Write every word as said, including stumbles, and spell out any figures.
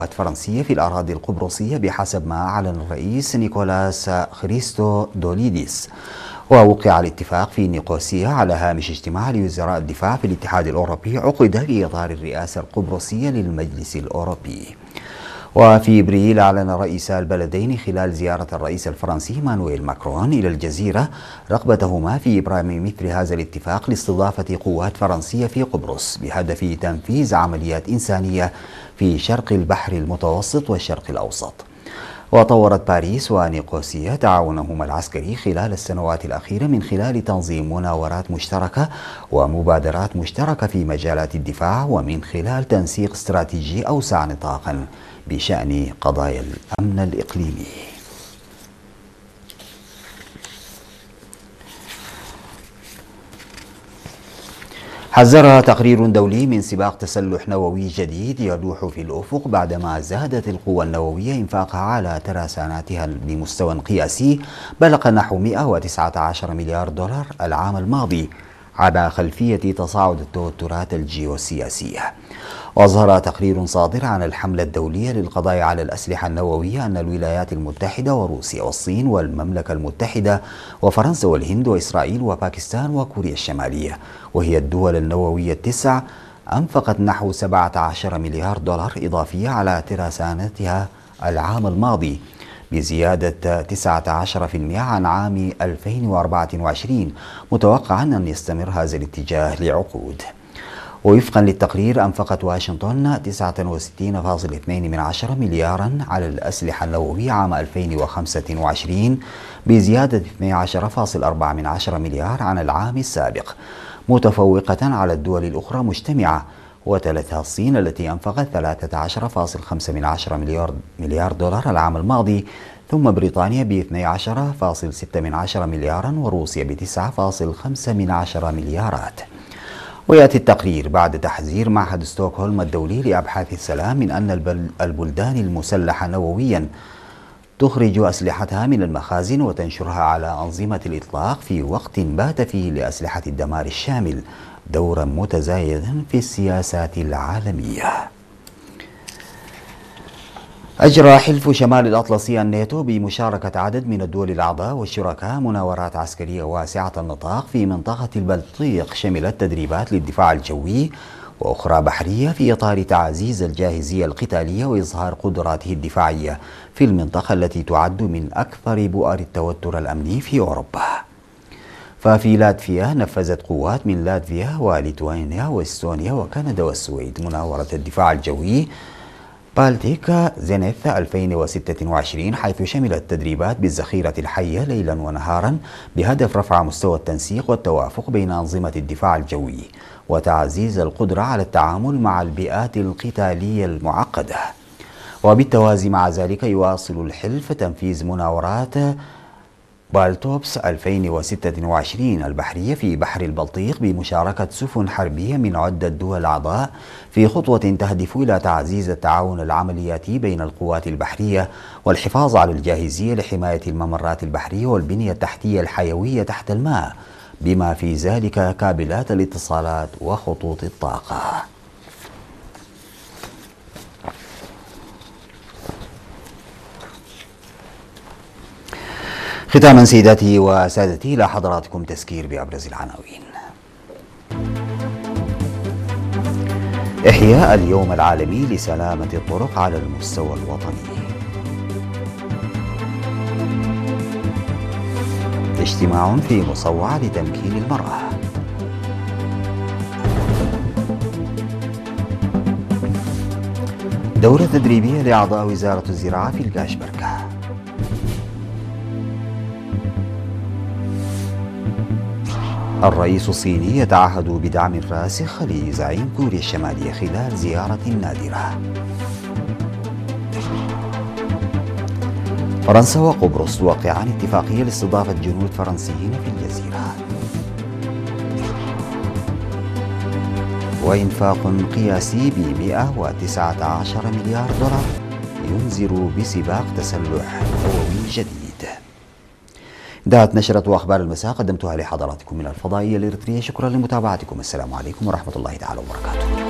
فرنسية في الأراضي القبرصية بحسب ما أعلن الرئيس نيكولاس خريستودوليديس. ووقع الاتفاق في نيقوسيا على هامش اجتماع لوزراء الدفاع في الاتحاد الأوروبي عقد في إطار الرئاسة القبرصية للمجلس الأوروبي. وفي إبريل أعلن رئيسا البلدين خلال زيارة الرئيس الفرنسي مانويل ماكرون إلى الجزيرة رغبتهما في إبرام مثل هذا الاتفاق لاستضافة قوات فرنسية في قبرص بهدف تنفيذ عمليات إنسانية في شرق البحر المتوسط والشرق الأوسط. وطورت باريس ونيقوسيا تعاونهما العسكري خلال السنوات الأخيرة من خلال تنظيم مناورات مشتركة ومبادرات مشتركة في مجالات الدفاع ومن خلال تنسيق استراتيجي أوسع نطاقا بشأن قضايا الأمن الإقليمي. حذر تقرير دولي من سباق تسلح نووي جديد يلوح في الأفق بعدما زادت القوى النووية إنفاقها على ترساناتها بمستوى قياسي بلغ نحو مئة وتسعة عشر مليار دولار العام الماضي على خلفية تصاعد التوترات الجيوسياسية. وأظهر تقرير صادر عن الحملة الدولية للقضاء على الأسلحة النووية أن الولايات المتحدة وروسيا والصين والمملكة المتحدة وفرنسا والهند وإسرائيل وباكستان وكوريا الشمالية وهي الدول النووية التسع أنفقت نحو سبعة عشر مليار دولار إضافية على ترسانتها العام الماضي بزيادة تسعة عشر بالمئة عن عام ألفين وأربعة وعشرين، متوقعا أن يستمر هذا الاتجاه لعقود. ووفقا للتقرير أنفقت واشنطن تسعة وستين فاصلة اثنين مليارا على الأسلحة النووية عام ألفين وخمسة وعشرين بزيادة اثني عشر فاصلة أربعة مليار عن العام السابق، متفوقة على الدول الأخرى مجتمعة، وتلتها الصين التي أنفقت ثلاثة عشر فاصلة خمسة مليار مليار دولار العام الماضي، ثم بريطانيا ب اثني عشر فاصلة ستة مليارا وروسيا ب تسعة فاصلة خمسة مليارات. ويأتي التقرير بعد تحذير معهد ستوكهولم الدولي لأبحاث السلام من أن البلدان المسلحة نوويا تخرج أسلحتها من المخازن وتنشرها على أنظمة الإطلاق في وقت بات فيه لأسلحة الدمار الشامل دورا متزايدا في السياسات العالمية. أجرى حلف شمال الأطلسي الناتو بمشاركة عدد من الدول الأعضاء والشركاء مناورات عسكرية واسعة النطاق في منطقة البلطيق شملت تدريبات للدفاع الجوي وأخرى بحرية في إطار تعزيز الجاهزية القتالية وإظهار قدراته الدفاعية في المنطقة التي تعد من أكثر بؤر التوتر الأمني في أوروبا. ففي لاتفيا نفذت قوات من لاتفيا وليتوانيا واستونيا وكندا والسويد مناورة الدفاع الجوي بالتيك زينيث ألفين وستة وعشرين، حيث شملت تدريبات بالذخيرة الحية ليلا ونهارا بهدف رفع مستوى التنسيق والتوافق بين أنظمة الدفاع الجوي وتعزيز القدرة على التعامل مع البيئات القتالية المعقدة. وبالتوازي مع ذلك يواصل الحلف تنفيذ مناورات بالتوبس ألفين وستة وعشرين البحرية في بحر البلطيق بمشاركة سفن حربية من عدة دول أعضاء في خطوة تهدف إلى تعزيز التعاون العملياتي بين القوات البحرية والحفاظ على الجاهزية لحماية الممرات البحرية والبنية التحتية الحيوية تحت الماء بما في ذلك كابلات الاتصالات وخطوط الطاقة. ختاما سيداتي وسادتي إلى حضراتكم تذكير بأبرز العناوين. إحياء اليوم العالمي لسلامة الطرق على المستوى الوطني. اجتماع في مصوعة لتمكين المرأة. دورة تدريبية لأعضاء وزارة الزراعة في الكاشبركة. الرئيس الصيني يتعهد بدعم راسخ لزعيم كوريا الشمالية خلال زيارة نادرة. فرنسا وقبرص توقعان اتفاقية لاستضافة جنود فرنسيين في الجزيرة. وإنفاق قياسي ب مئة وتسعة عشر مليار دولار ينذر بسباق تسلح نووي جديد. انتهت نشرة وأخبار المساء قدمتها لحضراتكم من الفضائية الإريترية. شكرا لمتابعتكم. السلام عليكم ورحمة الله تعالى وبركاته.